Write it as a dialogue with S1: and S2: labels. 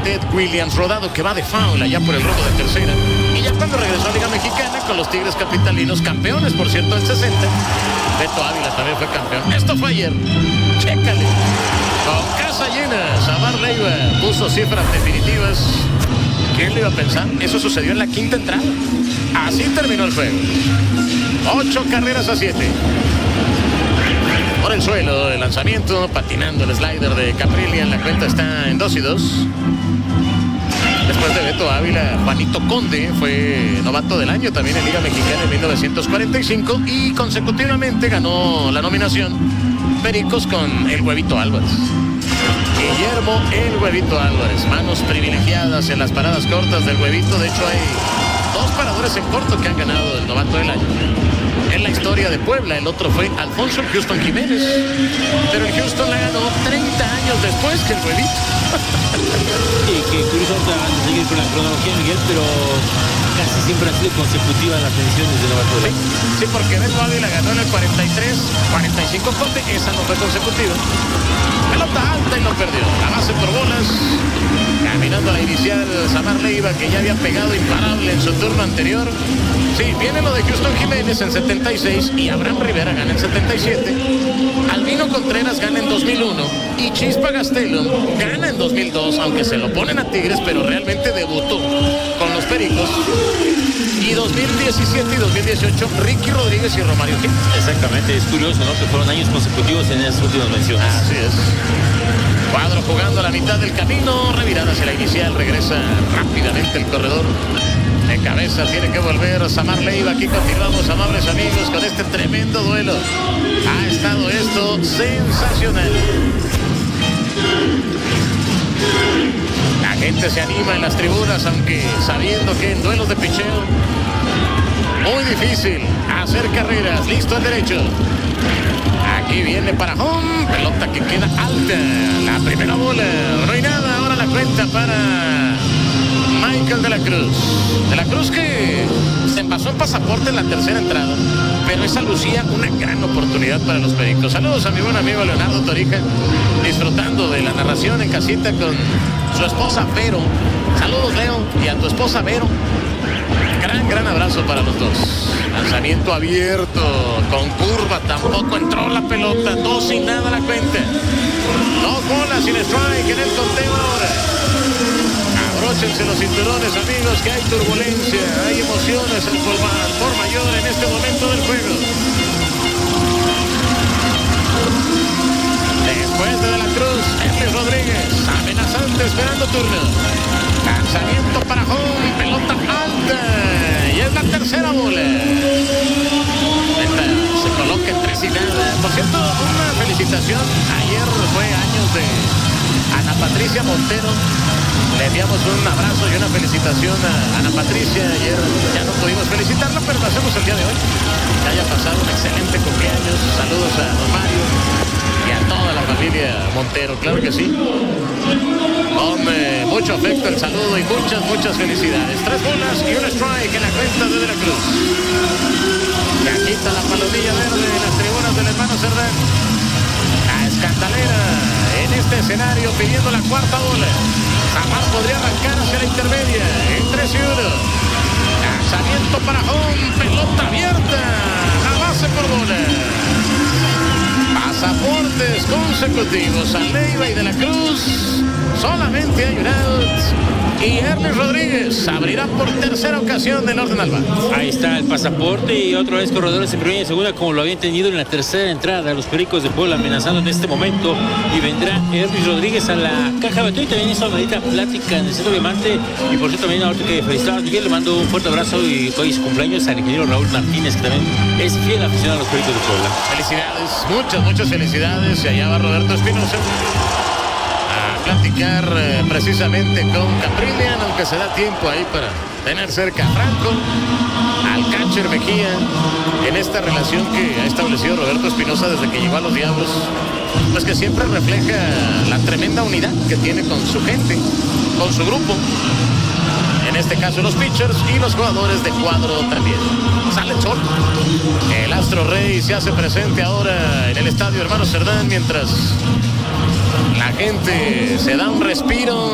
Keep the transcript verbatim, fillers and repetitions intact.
S1: Ted Williams, rodado que va de foul allá por el robo de tercera. Y ya cuando regresó a Liga Mexicana con los Tigres Capitalinos, campeones por cierto en sesenta, Beto Ávila también fue campeón. Esto fue ayer, chécale. Con casa llena, Samar Leiva puso cifras definitivas. ¿Quién le iba a pensar? Eso sucedió en la quinta entrada. Así terminó el juego. Ocho carreras a siete. Por el suelo, el lanzamiento, patinando el slider de Caprillian. La cuenta está en dos y dos. Después de Beto Ávila, Juanito Conde fue novato del año también en Liga Mexicana en mil novecientos cuarenta y cinco y consecutivamente ganó la nominación Pericos con el Huevito Álvarez. Guillermo el Huevito Álvarez, manos privilegiadas en las paradas cortas del Huevito. De hecho hay dos paradores en corto que han ganado el novato del año. En la historia de Puebla, el otro fue Alfonso Houston Jiménez, pero el Houston la ganó treinta años después que el Huevito.
S2: Sí, que curioso antes de seguir con la cronología, Miguel, pero casi siempre ha sido consecutiva las ediciones de novato del año.
S1: Sí, sí, porque Beto Ávila ganó en el cuarenta y tres, cuarenta y cinco corte, esa no fue consecutiva. Pelota alta y lo perdió. La base por bolas. Caminando a la inicial, Samar Leiva, que ya había pegado imparable en su turno anterior. Sí, viene lo de Houston Jiménez en setenta y seis y Abraham Rivera gana en setenta y siete. Albino Contreras gana en dos mil uno y Chispa Gastelum gana en dos mil dos, aunque se lo ponen a Tigres, pero realmente debutó con los Pericos. Y dos mil diecisiete y dos mil dieciocho, Ricky Rodríguez y Romario Gil.
S2: Exactamente, es curioso, ¿no? Que fueron años consecutivos en esas últimas menciones.
S1: Así es. Cuadro jugando a la mitad del camino, revirada hacia la inicial, regresa rápidamente el corredor. De cabeza tiene que volver Samar Leiva. Aquí continuamos, amables amigos, con este tremendo duelo. Ha estado esto sensacional. La gente se anima en las tribunas, aunque sabiendo que en duelos de picheo muy difícil hacer carreras. Listo el derecho. Aquí viene para home. Pelota que queda alta. La primera bola. No hay nada. Ahora la cuenta para Michael de la Cruz. De la Cruz que se envasó en pasaporte en la tercera entrada, pero esa lucía una gran oportunidad para los Pericos. Saludos a mi buen amigo Leonardo Torija, disfrutando de la narración en casita con su esposa Vero. Saludos, Leo, y a tu esposa Vero. Gran, gran abrazo para los dos. Lanzamiento abierto, con curva, tampoco entró la pelota. Dos sin nada la cuenta. Dos bolas sin strike en el conteo ahora. Abróchense los cinturones, amigos, que hay turbulencia, hay emociones al por, al por mayor en este momento del juego. Después de De la Cruz, Erly Rodríguez, amenazante, esperando turno. Lanzamiento para home, pelota alta, y es la tercera bola. Esta se coloca en tres y nada. Por cierto, una felicitación. Ayer fue años de Ana Patricia Montero. Le enviamos un abrazo y una felicitación a Ana Patricia. Ayer ya no pudimos felicitarla, pero lo hacemos el día de hoy. Que haya pasado un excelente cumpleaños. Saludos a don Mario y a toda la familia Montero, claro que sí. Con eh, mucho afecto el saludo y muchas, muchas felicidades. Tres bolas y un strike en la cuenta de De la Cruz. Ya quita la palomilla verde en las tribunas del hermano Cerdán. La escandalera en este escenario pidiendo la cuarta bola. Samar podría arrancar hacia la intermedia en tres y uno. Lanzamiento para home, pelota abierta, la base por bola. Pasaportes consecutivos a Leiva y De la Cruz. Solamente hay un out. Y Erly Rodríguez abrirá por tercera ocasión en orden al bat.
S2: Ahí está el pasaporte y otra vez corredores en primera y segunda, como lo habían tenido en la tercera entrada. Los Pericos de Puebla amenazando en este momento. Y vendrá Erly Rodríguez a la caja de bateo. Y también hizo una bonita plática en el centro diamante. Y por cierto, también ahorita que felicitaba a Miguel, le mando un fuerte abrazo y hoy su cumpleaños al ingeniero Raúl Martínez, que también es fiel aficionado a los Pericos de Puebla.
S1: Felicidades, muchas, muchas felicidades. Y allá va Roberto Espinosa platicar eh, precisamente con Caprillian, aunque se da tiempo ahí para tener cerca a Franco, al catcher Mejía, en esta relación que ha establecido Roberto Espinosa desde que llegó a los Diablos, pues que siempre refleja la tremenda unidad que tiene con su gente, con su grupo, en este caso los pitchers y los jugadores de cuadro también. Sale el sol, el Astro Rey se hace presente ahora en el estadio Hermano Cerdán, mientras la gente se da un respiro